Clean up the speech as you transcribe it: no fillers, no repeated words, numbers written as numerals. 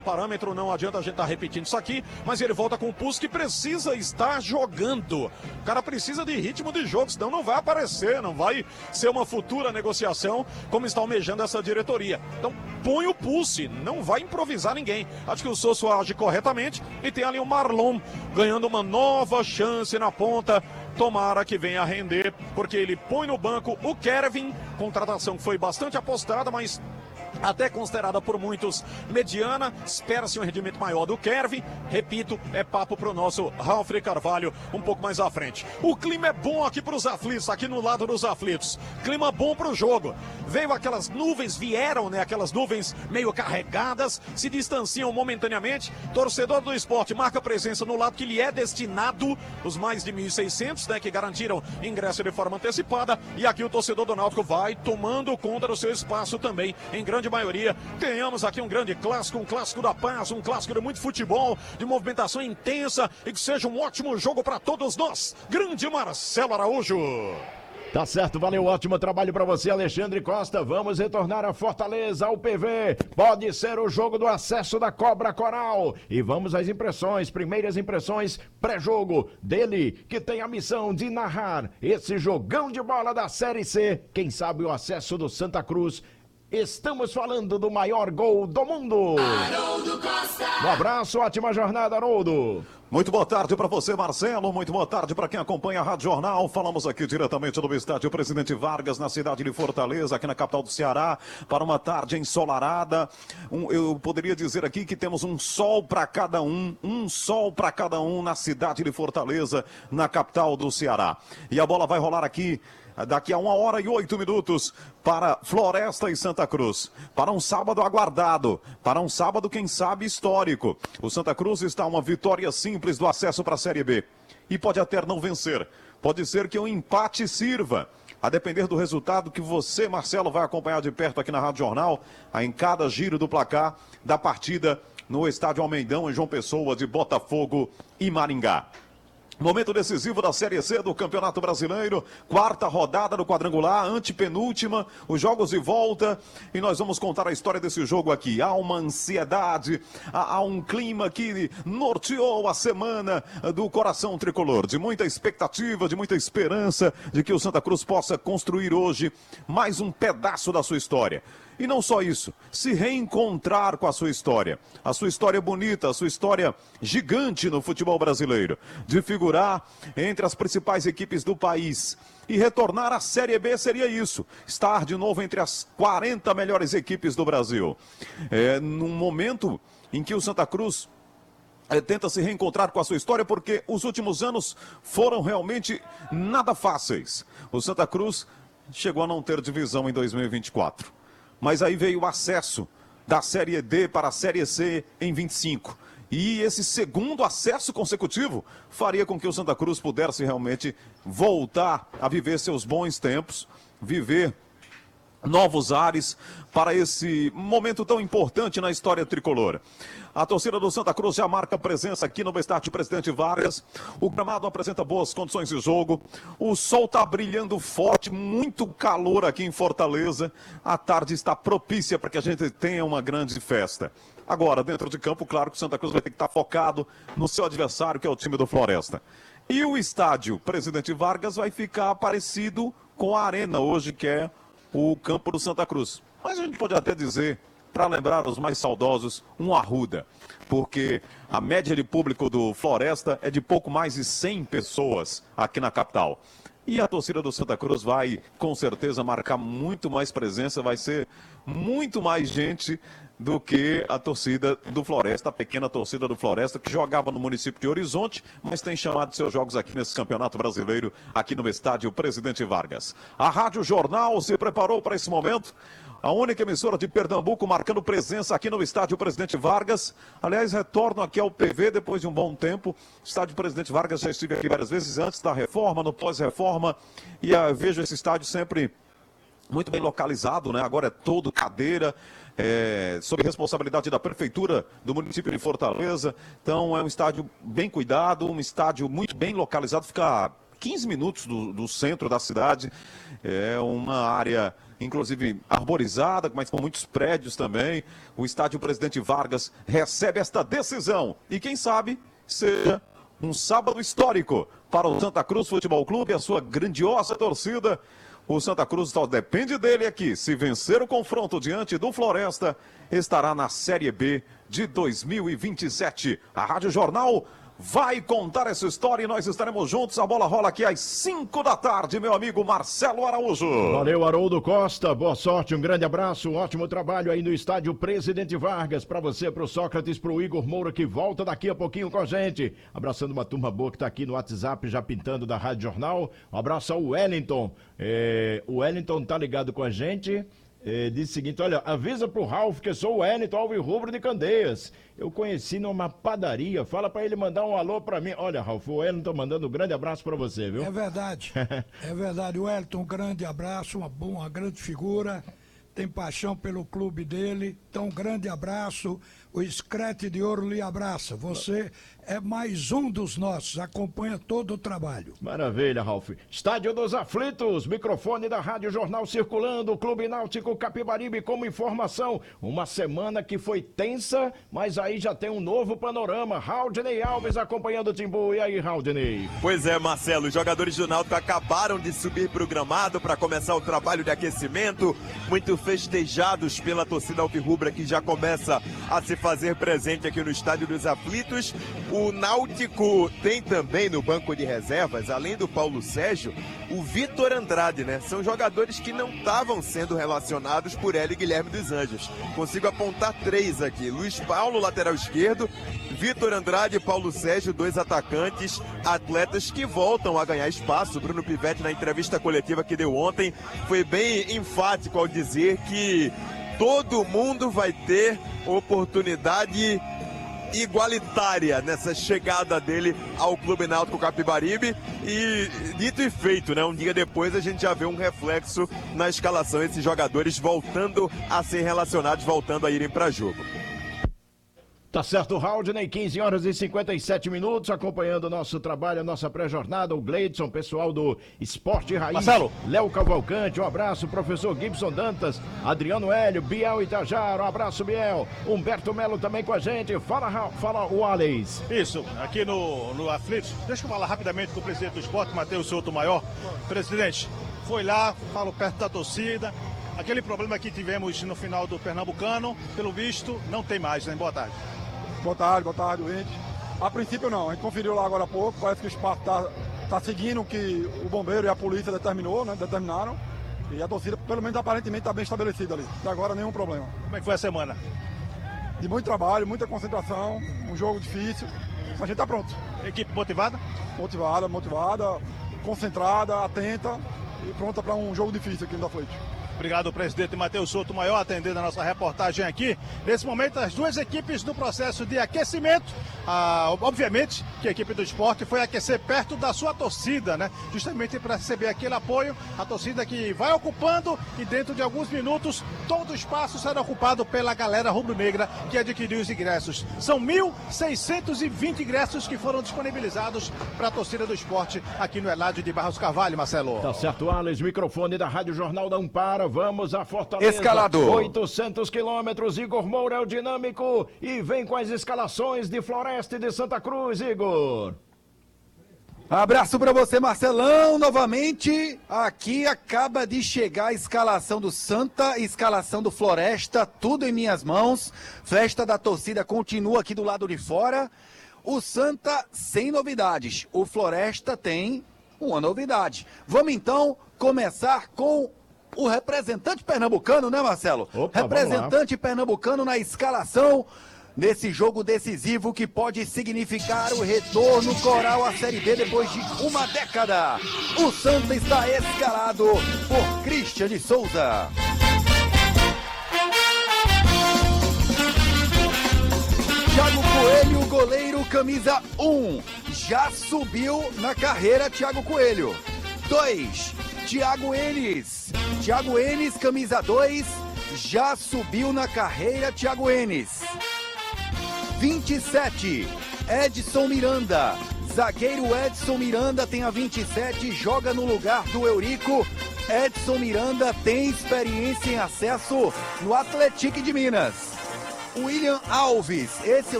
Parâmetro, não adianta a gente estar repetindo isso aqui, mas ele volta com o pulso que precisa estar jogando. O cara precisa de ritmo de jogo, senão não vai aparecer, não vai ser uma futura negociação como está almejando essa diretoria. Então põe o pulse, não vai improvisar ninguém. Acho que o Sosso age corretamente e tem ali o Marlon ganhando uma nova chance na ponta. Tomara que venha a render, porque ele põe no banco o Kevin, contratação que foi bastante apostada, mas até considerada por muitos mediana, espera-se um rendimento maior do Kevin. Repito, é papo pro nosso Ralf Carvalho um pouco mais à frente. O clima é bom aqui pros aflitos, aqui no lado dos aflitos. Clima bom pro jogo. Veio aquelas nuvens, vieram, né? Aquelas nuvens meio carregadas, se distanciam momentaneamente. Torcedor do esporte marca presença no lado que lhe é destinado, os mais de 1.600, né? Que garantiram ingresso de forma antecipada. E aqui o torcedor do Náutico vai tomando conta do seu espaço também, em grande maioria. Tenhamos aqui um grande clássico, um clássico da paz, um clássico de muito futebol, de movimentação intensa e que seja um ótimo jogo para todos nós. Grande Marcelo Araújo. Tá certo, valeu, ótimo trabalho para você, Alexandre Costa. Vamos retornar a Fortaleza, ao PV. Pode ser o jogo do acesso da Cobra Coral. E vamos às impressões, primeiras impressões, pré-jogo dele, que tem a missão de narrar esse jogão de bola da Série C. Quem sabe o acesso do Santa Cruz. Estamos falando do maior gol do mundo. Haroldo Costa. Um abraço, ótima jornada, Haroldo. Muito boa tarde para você, Marcelo. Muito boa tarde para quem acompanha a Rádio Jornal. Falamos aqui diretamente do estádio Presidente Vargas, na cidade de Fortaleza, aqui na capital do Ceará, para uma tarde ensolarada. Eu poderia dizer aqui que temos um sol para cada um na cidade de Fortaleza, na capital do Ceará. E a bola vai rolar aqui daqui a 1h08 para Floresta e Santa Cruz, para um sábado aguardado, para um sábado, quem sabe, histórico. O Santa Cruz está uma vitória simples do acesso para a Série B e pode até não vencer. Pode ser que um empate sirva, a depender do resultado que você, Marcelo, vai acompanhar de perto aqui na Rádio Jornal, em cada giro do placar da partida no estádio Almeidão, em João Pessoa, de Botafogo e Maringá. Momento decisivo da Série C do Campeonato Brasileiro, quarta rodada do quadrangular, antepenúltima, os jogos de volta, e nós vamos contar a história desse jogo aqui. Há uma ansiedade, há um clima que norteou a semana do coração tricolor, de muita expectativa, de muita esperança de que o Santa Cruz possa construir hoje mais um pedaço da sua história. E não só isso, se reencontrar com a sua história bonita, a sua história gigante no futebol brasileiro, de figurar entre as principais equipes do país. E retornar à Série B seria isso, estar de novo entre as 40 melhores equipes do Brasil. Num momento em que o Santa Cruz tenta se reencontrar com a sua história, porque os últimos anos foram realmente nada fáceis. O Santa Cruz chegou a não ter divisão em 2024. Mas aí veio o acesso da Série D para a Série C em 25. E esse segundo acesso consecutivo faria com que o Santa Cruz pudesse realmente voltar a viver seus bons tempos, viver novos ares para esse momento tão importante na história tricolor. A torcida do Santa Cruz já marca presença aqui no estádio Presidente Vargas. O gramado apresenta boas condições de jogo. O sol está brilhando forte, muito calor aqui em Fortaleza. A tarde está propícia para que a gente tenha uma grande festa. Agora, dentro de campo, claro que o Santa Cruz vai ter que estar focado no seu adversário, que é o time do Floresta. E o estádio Presidente Vargas vai ficar parecido com a arena hoje, que é o campo do Santa Cruz. Mas a gente pode até dizer, para lembrar os mais saudosos, um Arruda, porque a média de público do Floresta é de pouco mais de 100 pessoas aqui na capital. E a torcida do Santa Cruz vai, com certeza, marcar muito mais presença, vai ser muito mais gente do que a torcida do Floresta, a pequena torcida do Floresta, que jogava no município de Horizonte, mas tem chamado seus jogos aqui nesse Campeonato Brasileiro, aqui no estádio Presidente Vargas. A Rádio Jornal se preparou para esse momento, a única emissora de Pernambuco marcando presença aqui no estádio Presidente Vargas. Aliás, retorno aqui ao PV depois de um bom tempo. Estádio Presidente Vargas, já estive aqui várias vezes antes da reforma, no pós-reforma, e vejo esse estádio sempre muito bem localizado, né? Agora é todo cadeira, sob responsabilidade da Prefeitura do município de Fortaleza. Então é um estádio bem cuidado, um estádio muito bem localizado, fica a 15 minutos do centro da cidade. É uma área inclusive arborizada, mas com muitos prédios também. O estádio Presidente Vargas recebe esta decisão. E quem sabe seja um sábado histórico para o Santa Cruz Futebol Clube e a sua grandiosa torcida. O Santa Cruz só depende dele aqui. Se vencer o confronto diante do Floresta, estará na Série B de 2027. A Rádio Jornal vai contar essa história e nós estaremos juntos. A bola rola aqui às 5 da tarde, meu amigo Marcelo Araújo. Valeu, Haroldo Costa. Boa sorte, um grande abraço, um ótimo trabalho aí no estádio Presidente Vargas. Para você, para o Sócrates, para o Igor Moura, que volta daqui a pouquinho com a gente. Abraçando uma turma boa que está aqui no WhatsApp, já pintando da Rádio Jornal. Um abraço ao Wellington. O Wellington tá ligado com a gente. Diz o seguinte, olha, avisa pro Ralf que sou o Wellington Alvirrubro de Candeias. Eu conheci numa padaria, fala pra ele mandar um alô pra mim. Olha, Ralf, o Wellington mandando um grande abraço pra você, viu? É verdade, Wellington, um grande abraço, uma grande figura, tem paixão pelo clube dele, então um grande abraço, o Screte de Ouro lhe abraça, você é mais um dos nossos, acompanha todo o trabalho. Maravilha, Ralf. Estádio dos Aflitos, microfone da Rádio Jornal circulando, Clube Náutico Capibaribe como informação, uma semana que foi tensa, mas aí já tem um novo panorama. Raudney Alves acompanhando o Timbu. E aí, Raudney? Pois é, Marcelo, os jogadores do Náutico acabaram de subir para o gramado para começar o trabalho de aquecimento, muito festejados pela torcida alvirrubra que já começa a se fazer presente aqui no Estádio dos Aflitos. O Náutico tem também no banco de reservas, além do Paulo Sérgio, o Vitor Andrade, né? São jogadores que não estavam sendo relacionados por Hélio Guilherme dos Anjos. Consigo apontar 3 aqui. Luiz Paulo, lateral esquerdo, Vitor Andrade e Paulo Sérgio, 2 atacantes, atletas que voltam a ganhar espaço. Bruno Pivetti, na entrevista coletiva que deu ontem, foi bem enfático ao dizer que todo mundo vai ter oportunidade igualitária nessa chegada dele ao Clube Náutico Capibaribe e dito e feito, né? Um dia depois a gente já vê um reflexo na escalação, esses jogadores voltando a ser relacionados, voltando a irem para jogo. Tá certo, Raudney, 15 horas e 57 minutos, acompanhando o nosso trabalho, a nossa pré-jornada, o Gleidson, pessoal do Esporte Raiz. Marcelo. Léo Cavalcante, um abraço, professor Gibson Dantas, Adriano Hélio, Biel Itajara, um abraço, Biel. Humberto Melo também com a gente, fala o Alex. Isso, aqui no Aflitos. Deixa eu falar rapidamente com o presidente do esporte, Matheus Souto-Maior. Presidente, foi lá, falo perto da torcida. Aquele problema que tivemos no final do Pernambucano, pelo visto, não tem mais, né? Boa tarde. Boa tarde, gente. A princípio não, a gente conferiu lá agora há pouco, parece que o esporte tá seguindo o que o bombeiro e a polícia determinaram, e a torcida, pelo menos aparentemente, está bem estabelecida ali. Até agora nenhum problema. Como é que foi a semana? De muito trabalho, muita concentração, um jogo difícil, mas a gente está pronto. Equipe motivada? Motivada, concentrada, atenta e pronta para um jogo difícil aqui no Aflitos. Obrigado, presidente Matheus Souto-Maior, atendendo a nossa reportagem aqui. Nesse momento, as duas equipes no processo de aquecimento. Obviamente que a equipe do esporte foi aquecer perto da sua torcida, né? Justamente para receber aquele apoio, a torcida que vai ocupando e dentro de alguns minutos todo o espaço será ocupado pela galera rubro-negra que adquiriu os ingressos. São 1.620 ingressos que foram disponibilizados para a torcida do esporte aqui no Eládio de Barros Carvalho, Marcelo. Tá certo, Alex, microfone da Rádio Jornal não para. Vamos a Fortaleza. Escalador. 800 quilômetros, Igor Moura é o dinâmico e vem com as escalações de Floresta e de Santa Cruz, Igor. Abraço pra você, Marcelão, novamente. Aqui acaba de chegar a escalação do Santa, escalação do Floresta, tudo em minhas mãos. Festa da torcida continua aqui do lado de fora. O Santa sem novidades, o Floresta tem uma novidade. Vamos então começar com o representante pernambucano, né, Marcelo? Opa, representante pernambucano na escalação nesse jogo decisivo que pode significar o retorno coral à Série B depois de uma década. O Santa está escalado por Christian de Souza. Thiago Coelho, goleiro, camisa 1. Já subiu na carreira, Thiago Coelho. 2. Thiago Enes, camisa 2, já subiu na carreira, Thiago Enes. 27, Edson Miranda, zagueiro Edson Miranda tem a 27, joga no lugar do Eurico, Edson Miranda tem experiência em acesso no Atlético de Minas. William Alves, esse é